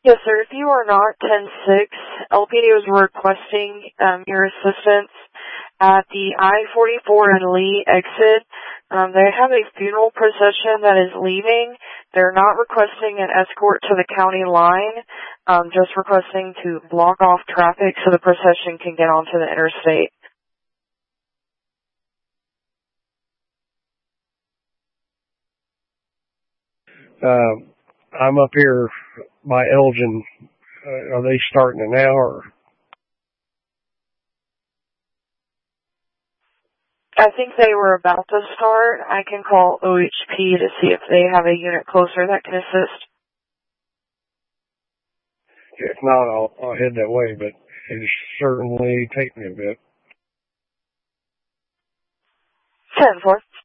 Yes, sir. If you are not 10-6, LPD was requesting your assistance at the I-44 and Lee exit. They have a funeral procession that is leaving. They're not requesting an escort to the county line, just requesting to block off traffic so the procession can get onto the interstate. I'm up here by Elgin. Are they starting it now, or? I think they were about to start. I can call OHP to see if they have a unit closer that can assist. If not, I'll head that way, but it'll certainly take me a bit. 10-4.